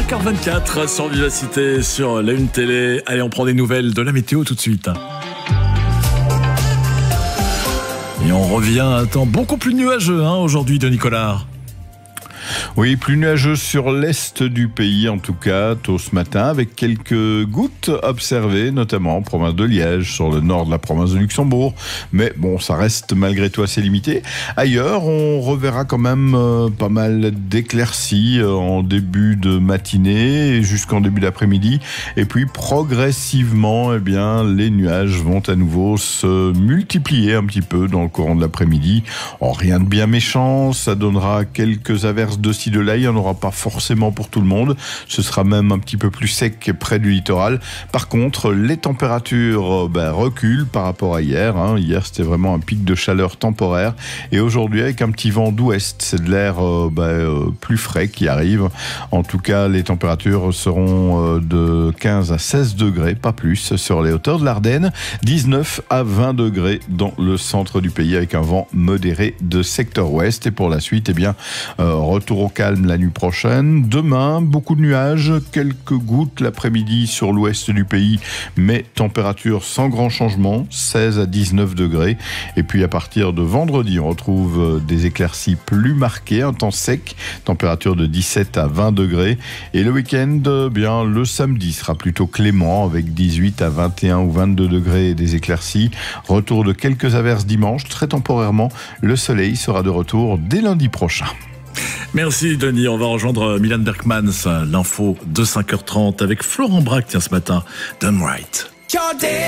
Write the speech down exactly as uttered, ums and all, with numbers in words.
cinq heures vingt-quatre sur Vivacité, sur la Une Télé. Allez, on prend des nouvelles de la météo tout de suite. Et on revient à un temps beaucoup plus nuageux hein, aujourd'hui de Nicolas. Oui, plus nuageux sur l'est du pays, en tout cas, tôt ce matin, avec quelques gouttes observées, notamment en province de Liège, sur le nord de la province de Luxembourg. Mais bon, ça reste malgré tout assez limité. Ailleurs, on reverra quand même euh, pas mal d'éclaircies euh, en début de matinée et jusqu'en début d'après-midi. Et puis, progressivement, eh bien, les nuages vont à nouveau se multiplier un petit peu dans le courant de l'après-midi. Oh, rien de bien méchant, ça donnera quelques averses de ci de là, il n'y en aura pas forcément pour tout le monde. Ce sera même un petit peu plus sec près du littoral. Par contre, les températures ben, reculent par rapport à hier. Hein. Hier, c'était vraiment un pic de chaleur temporaire. Et aujourd'hui, avec un petit vent d'ouest, c'est de l'air euh, ben, euh, plus frais qui arrive. En tout cas, les températures seront euh, de quinze à seize degrés, pas plus, sur les hauteurs de l'Ardenne. dix-neuf à vingt degrés dans le centre du pays, avec un vent modéré de secteur ouest. Et pour la suite, eh bien, euh, retour au calme la nuit prochaine. Demain, beaucoup de nuages, quelques gouttes l'après-midi sur l'ouest du pays, mais température sans grand changement, seize à dix-neuf degrés. Et puis à partir de vendredi, on retrouve des éclaircies plus marquées, un temps sec, température de dix-sept à vingt degrés. Et le week-end, bien le samedi sera plutôt clément avec dix-huit à vingt et un ou vingt-deux degrés et des éclaircies. Retour de quelques averses dimanche, très temporairement. Le soleil sera de retour dès lundi prochain. Merci Denis, on va rejoindre Milan Berkmans, l'info de cinq heures trente avec Florent Braque, tiens ce matin, Done Right.